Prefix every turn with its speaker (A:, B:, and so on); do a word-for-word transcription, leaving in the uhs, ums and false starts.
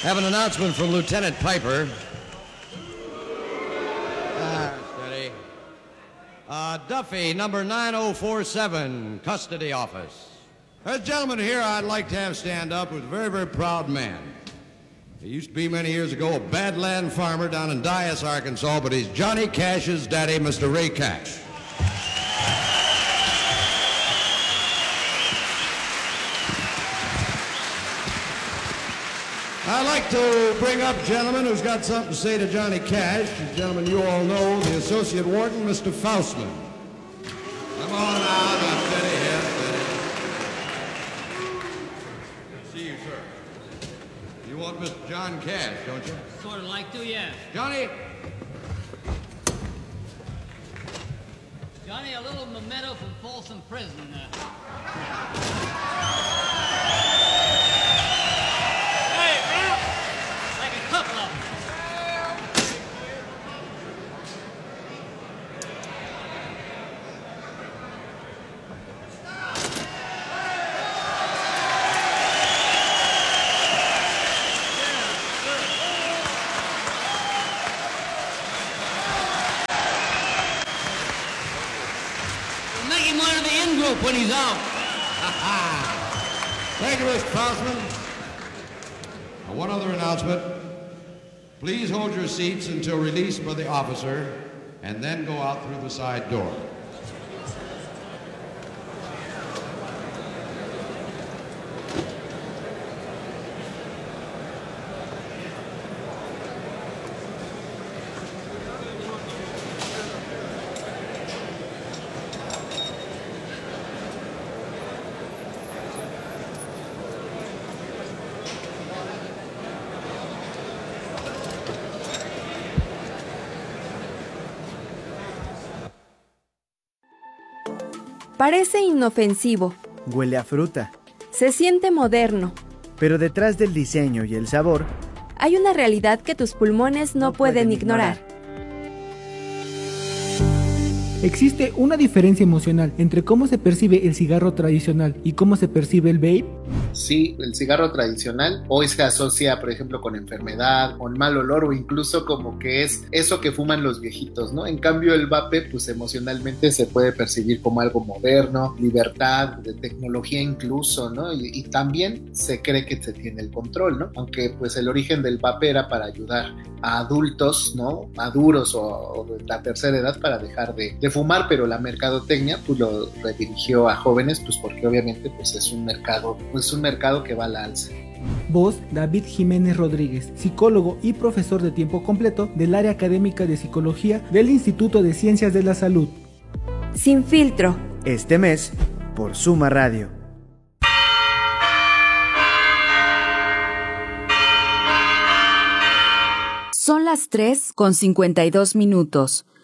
A: Have an announcement from Lieutenant Piper. Ah, steady. Uh, Duffy, number nine oh four seven, custody office. There's a gentleman here I'd like to have stand up who's a very, very proud man. He used to be many years ago a badland farmer down in Dyess, Arkansas, but he's Johnny Cash's daddy, Mister Ray Cash. I'd like to bring up a gentleman who's got something to say to Johnny Cash. A gentleman you all know, the Associate Warden, Mister Faustman. Come on out, I'm steady here, steady. Good to see you, sir. You want Mister John Cash, don't you?
B: Sort of like to, yeah.
A: Johnny!
B: Johnny, a little memento from Folsom Prison. Uh... Couple of them. We'll make him one of the in-group when he's out.
A: Thank you, Mister Faustman. One other announcement. Please hold your seats until released by the officer, and then go out through the side door.
C: Parece inofensivo.
D: Huele a fruta.
C: Se siente moderno.
D: Pero detrás del diseño y el sabor,
C: hay una realidad que tus pulmones no, no pueden, pueden ignorar. ignorar.
E: ¿Existe una diferencia emocional entre cómo se percibe el cigarro tradicional y cómo se percibe el vape?
F: Sí, el cigarro tradicional hoy se asocia, por ejemplo, con enfermedad, con mal olor o incluso como que es eso que fuman los viejitos, ¿no? En cambio el vape, pues emocionalmente se puede percibir como algo moderno, libertad, de tecnología incluso, ¿no? Y, y también se cree que se tiene el control, ¿no? Aunque pues el origen del vape era para ayudar a adultos, ¿no? Maduros o, o de la tercera edad para dejar de, de fumar, pero la mercadotecnia pues lo redirigió a jóvenes, pues porque obviamente pues es un mercado, pues un mercado que va al alza.
E: Voz, David Jiménez Rodríguez, psicólogo y profesor de tiempo completo del área académica de psicología del Instituto de Ciencias de la Salud.
C: Sin filtro.
D: Este mes, por Suma Radio.
C: Son las tres con cincuenta y dos minutos.